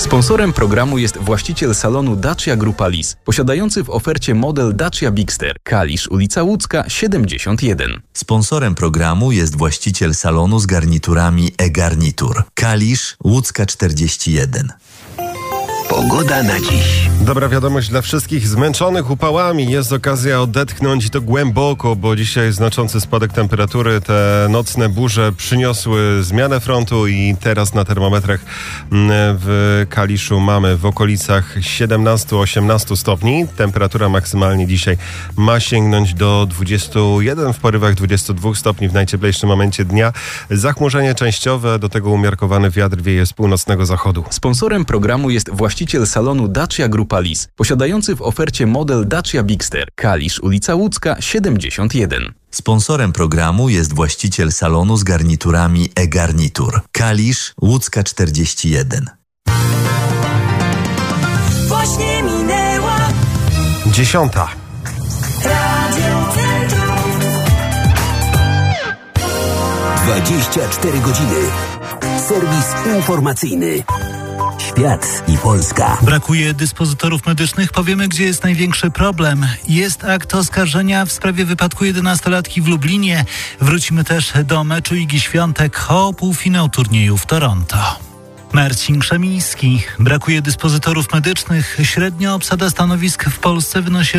Sponsorem programu jest właściciel salonu Dacia Grupa Lis, posiadający w ofercie model Dacia Bigster, Kalisz, ulica Łódzka, 71. Sponsorem programu jest właściciel salonu z garniturami e-Garnitur, Kalisz, Łódzka, 41. Pogoda na dziś. Dobra wiadomość dla wszystkich zmęczonych upałami. Jest okazja odetchnąć i to głęboko, bo dzisiaj znaczący spadek temperatury. Te nocne burze przyniosły zmianę frontu i teraz na termometrach w Kaliszu mamy w okolicach 17-18 stopni. Temperatura maksymalnie dzisiaj ma sięgnąć do 21, w porywach 22 stopni w najcieplejszym momencie dnia. Zachmurzenie częściowe, do tego umiarkowany wiatr wieje z północnego zachodu. Sponsorem programu jest właściciel salonu Dacia Grupa Lis, posiadający w ofercie model Dacia Bigster, Kalisz, ulica Łódzka, 71. Sponsorem programu jest właściciel salonu z garniturami e-Garnitur, Kalisz, Łódzka, 41. Właśnie minęła 10. Radio Centrum. 24 godziny. Serwis informacyjny. Świat i Polska. Brakuje dyspozytorów medycznych. Powiemy, gdzie jest największy problem. Jest akt oskarżenia w sprawie wypadku 11-latki w Lublinie. Wrócimy też do meczu Igi Świątek o półfinał turnieju w Toronto. Marcin Krzemiński. Brakuje dyspozytorów medycznych. Średnio obsada stanowisk w Polsce wynosi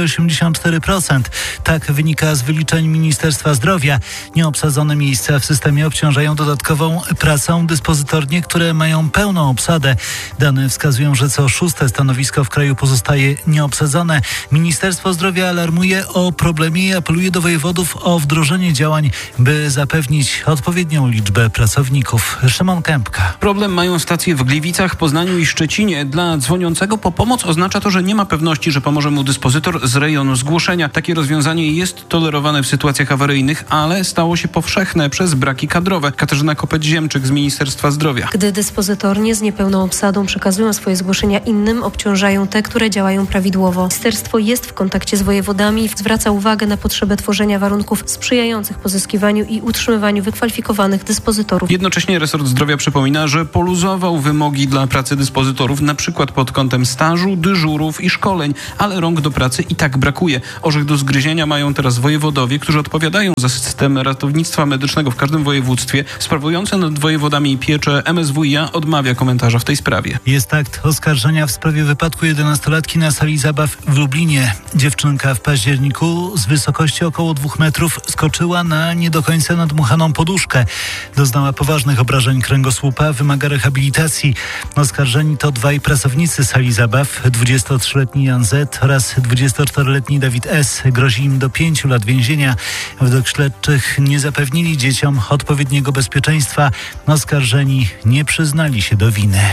84%. Tak wynika z wyliczeń Ministerstwa Zdrowia. Nieobsadzone miejsca w systemie obciążają dodatkową pracą dyspozytornie, które mają pełną obsadę. Dane wskazują, że co 6. stanowisko w kraju pozostaje nieobsadzone. Ministerstwo Zdrowia alarmuje o problemie i apeluje do wojewodów o wdrożenie działań, by zapewnić odpowiednią liczbę pracowników. Szymon Kępka. Problem mają stacje w Gliwicach, Poznaniu i Szczecinie. Dla dzwoniącego po pomoc oznacza to, że nie ma pewności, że pomoże mu dyspozytor z rejonu zgłoszenia. Takie rozwiązanie jest tolerowane w sytuacjach awaryjnych, ale stało się powszechne przez braki kadrowe. Katarzyna Kopeć-Ziemczyk z Ministerstwa Zdrowia. Gdy dyspozytornie z niepełną obsadą przekazują swoje zgłoszenia innym, obciążają te, które działają prawidłowo. Ministerstwo jest w kontakcie z wojewodami i zwraca uwagę na potrzebę tworzenia warunków sprzyjających pozyskiwaniu i utrzymywaniu wykwalifikowanych dyspozytorów. Jednocześnie resort zdrowia przypomina, że poluzował wymogi dla pracy dyspozytorów, na przykład pod kątem stażu, dyżurów i szkoleń, ale rąk do pracy i tak brakuje. Orzech do zgryzienia mają teraz wojewodowie, którzy odpowiadają za system ratownictwa medycznego w każdym województwie. Sprawujące nad wojewodami pieczę MSWiA odmawia komentarza w tej sprawie. Jest akt oskarżenia w sprawie wypadku 11-latki na sali zabaw w Lublinie. Dziewczynka w październiku z wysokości około 2 metrów skoczyła na nie do końca nadmuchaną poduszkę. Doznała poważnych obrażeń kręgosłupa, wymaga rehabilitacji. Oskarżeni to dwaj pracownicy sali zabaw, 23-letni Jan Z oraz 24-letni Dawid S. Grozi im do 5 lat więzienia. Według śledczych nie zapewnili dzieciom odpowiedniego bezpieczeństwa. Oskarżeni nie przyznali się do winy.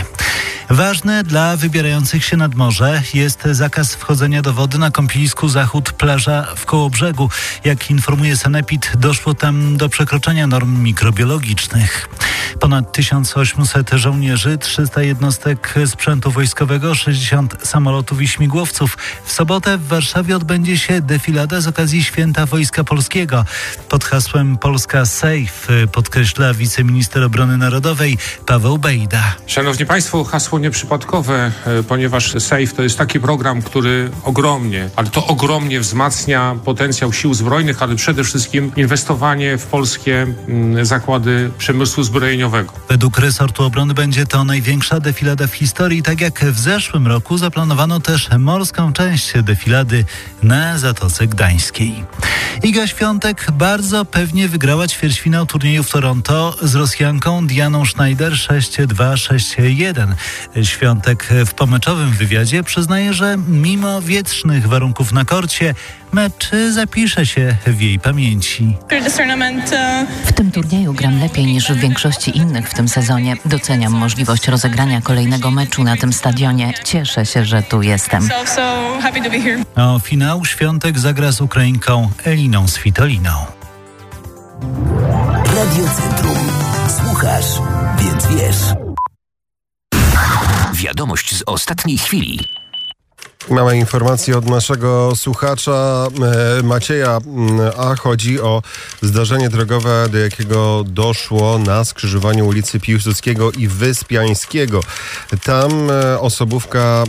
Ważne dla wybierających się nad morze jest zakaz wchodzenia do wody na kąpielisku Zachód, plaża w Kołobrzegu. Jak informuje Sanepid, doszło tam do przekroczenia norm mikrobiologicznych. Ponad 1800 żołnierzy, 300 jednostek sprzętu wojskowego, 60 samolotów i śmigłowców. W sobotę w Warszawie odbędzie się defilada z okazji Święta Wojska Polskiego. Pod hasłem Polska Safe podkreśla wiceminister obrony narodowej Paweł Bejda. Szanowni Państwo, hasło nieprzypadkowe, ponieważ SAFE to jest taki program, który ogromnie wzmacnia potencjał sił zbrojnych, ale przede wszystkim inwestowanie w polskie zakłady przemysłu zbrojeniowego. Według resortu obrony będzie to największa defilada w historii. Tak jak w zeszłym roku zaplanowano też morską część defilady na Zatoce Gdańskiej. Iga Świątek bardzo pewnie wygrała ćwierćfinał turnieju w Toronto z Rosjanką Dianą Schneider 6-2, 6-1. Świątek w pomeczowym wywiadzie przyznaje, że mimo wietrznych warunków na korcie mecz zapisze się w jej pamięci. W tym turnieju gram lepiej niż w większości innych w tym sezonie. Doceniam możliwość rozegrania kolejnego meczu na tym stadionie. Cieszę się, że tu jestem. O finał Świątek zagra z Ukrainką Eliną Svitoliną. Radio Centrum. Słuchasz, więc wiesz. Wiadomość z ostatniej chwili. Mamy informację od naszego słuchacza Macieja, a chodzi o zdarzenie drogowe, do jakiego doszło na skrzyżowaniu ulicy Piłsudskiego i Wyspiańskiego. Tam osobówka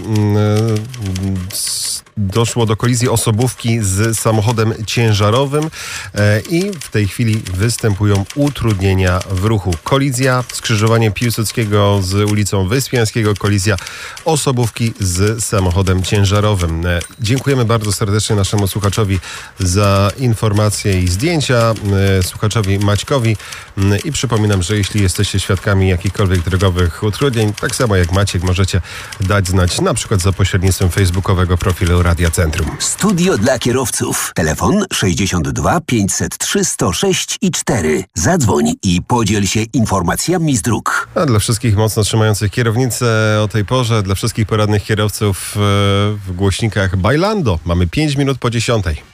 doszło do kolizji osobówki z samochodem ciężarowym i w tej chwili występują utrudnienia w ruchu. Kolizja, skrzyżowanie Piłsudskiego z ulicą Wyspiańskiego, kolizja osobówki z samochodem ciężarowym. Dziękujemy bardzo serdecznie naszemu słuchaczowi za informacje i zdjęcia, słuchaczowi Maćkowi, i przypominam, że jeśli jesteście świadkami jakichkolwiek drogowych utrudnień, tak samo jak Maciek, możecie dać znać na przykład za pośrednictwem facebookowego profilu Radia Centrum. Studio dla kierowców. Telefon 62 503 106 i 4. Zadzwoń i podziel się informacjami z dróg. A dla wszystkich mocno trzymających kierownicę o tej porze, dla wszystkich poradnych kierowców w głośnikach Bailando. Mamy 5 minut po 10.